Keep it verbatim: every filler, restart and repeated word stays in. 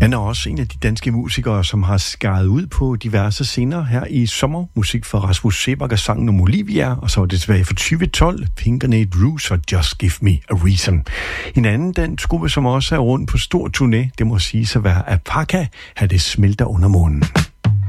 Han er også en af de danske musikere, som har skaret ud på diverse scener her i sommer. Musik for Rasmus Seebach og sangen om Olivia, og så var det tilbage fra tyve tolv, Pink and Eight Rouge og Just Give Me a Reason. En anden dansk gruppe, som også er rundt på stor turné, det må sige at være Apaka, her det smelter under månen.